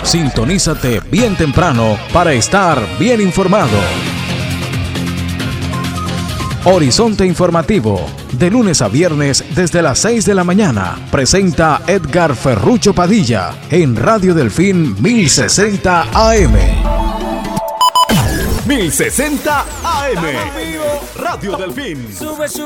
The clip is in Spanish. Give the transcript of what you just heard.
Sintonízate bien temprano para estar bien informado. Horizonte Informativo, de lunes a viernes desde las 6 de la mañana, presenta Edgar Ferrucho Padilla en Radio Delfín 1060 AM. 1060 AM, Radio Delfín. Sube, sube.